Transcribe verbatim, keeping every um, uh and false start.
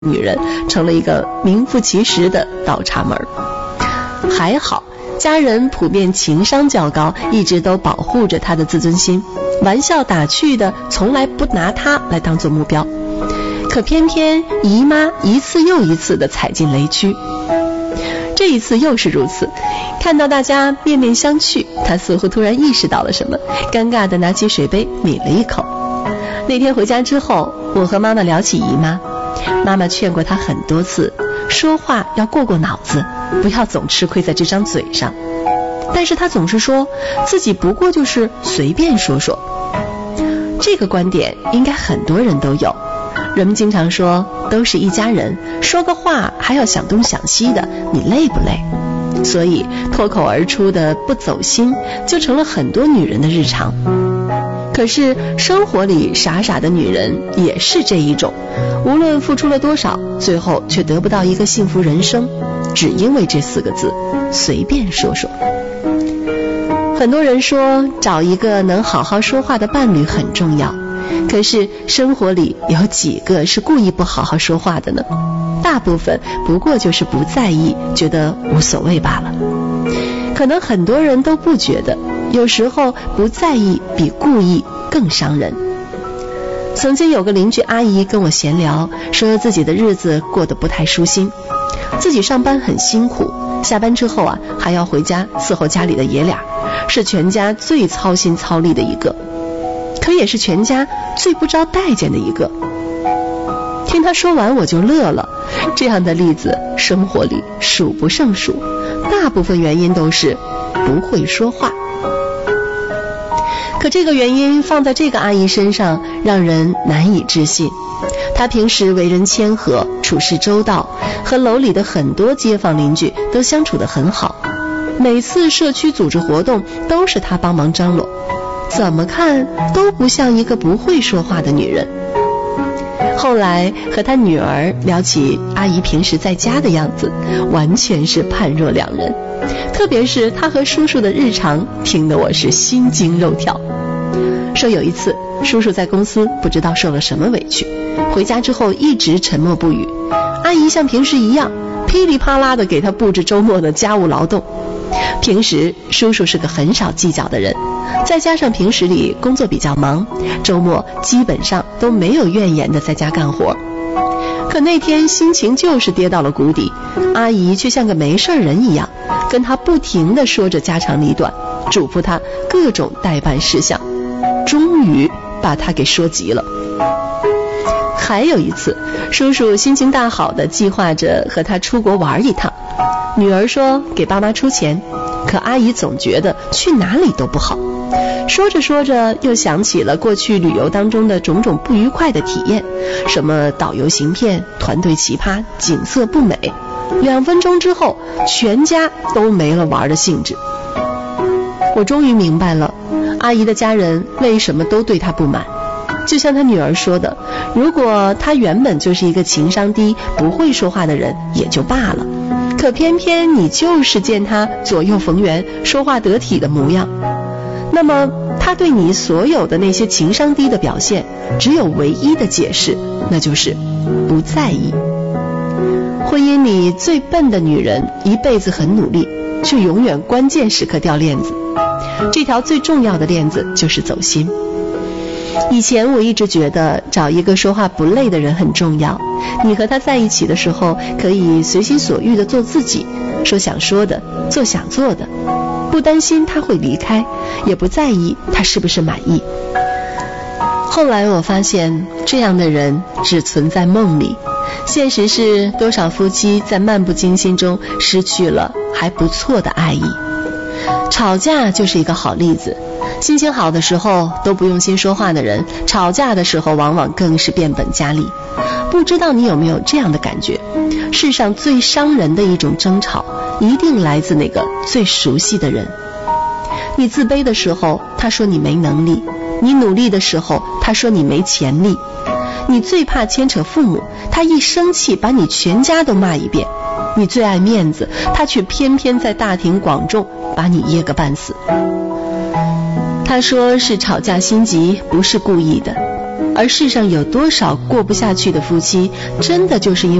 女人成了一个名副其实的倒插门。还好家人普遍情商较高，一直都保护着她的自尊心，玩笑打趣的从来不拿她来当做目标。可偏偏姨妈一次又一次的踩进雷区，这一次又是如此。看到大家面面相觑，她似乎突然意识到了什么，尴尬的拿起水杯抿了一口。那天回家之后，我和妈妈聊起姨妈，妈妈劝过她很多次，说话要过过脑子，不要总吃亏在这张嘴上。但是她总是说自己不过就是随便说说。这个观点应该很多人都有，人们经常说都是一家人，说个话还要想东想西的，你累不累？所以脱口而出的不走心就成了很多女人的日常。可是生活里傻傻的女人也是这一种，无论付出了多少，最后却得不到一个幸福人生，只因为这四个字，随便说说。很多人说找一个能好好说话的伴侣很重要，可是生活里有几个是故意不好好说话的呢？大部分不过就是不在意，觉得无所谓罢了。可能很多人都不觉得，有时候不在意比故意更伤人。曾经有个邻居阿姨跟我闲聊，说自己的日子过得不太舒心，自己上班很辛苦，下班之后啊还要回家伺候家里的爷俩，是全家最操心操力的一个，可也是全家最不招待见的一个。听他说完我就乐了，这样的例子生活里数不胜数，大部分原因都是不会说话。可这个原因放在这个阿姨身上让人难以置信。她平时为人谦和，处事周到，和楼里的很多街坊邻居都相处得很好，每次社区组织活动都是她帮忙张罗，怎么看都不像一个不会说话的女人。后来和她女儿聊起阿姨平时在家的样子，完全是判若两人，特别是她和叔叔的日常，听得我是心惊肉跳。说有一次叔叔在公司不知道受了什么委屈，回家之后一直沉默不语，阿姨像平时一样噼里啪啦的给他布置周末的家务劳动。平时叔叔是个很少计较的人，再加上平时里工作比较忙，周末基本上都没有怨言的在家干活。可那天心情就是跌到了谷底，阿姨却像个没事人一样，跟他不停地说着家长里短，嘱咐他各种代办事项，终于把他给说急了。还有一次，叔叔心情大好的计划着和他出国玩一趟，女儿说给爸妈出钱，可阿姨总觉得去哪里都不好，说着说着又想起了过去旅游当中的种种不愉快的体验，什么导游行骗、团队奇葩、景色不美，两分钟之后全家都没了玩的兴致。我终于明白了阿姨的家人为什么都对她不满。就像她女儿说的，如果她原本就是一个情商低不会说话的人也就罢了，可偏偏你就是见她左右逢源说话得体的模样，那么她对你所有的那些情商低的表现只有唯一的解释，那就是不在意。婚姻里最笨的女人一辈子很努力，却永远关键时刻掉链子，这条最重要的链子就是走心。以前我一直觉得找一个说话不累的人很重要，你和他在一起的时候可以随心所欲的做自己，说想说的，做想做的，不担心他会离开，也不在意他是不是满意。后来我发现这样的人只存在梦里，现实是多少夫妻在漫不经心中失去了还不错的爱意。吵架就是一个好例子，心情好的时候都不用心说话的人，吵架的时候往往更是变本加厉。不知道你有没有这样的感觉，世上最伤人的一种争吵一定来自那个最熟悉的人。你自卑的时候他说你没能力，你努力的时候他说你没潜力，你最怕牵扯父母，他一生气把你全家都骂一遍，你最爱面子，他却偏偏在大庭广众把你噎个半死。他说是吵架心急，不是故意的， 而世上有多少过不下去的夫妻，真的就是因为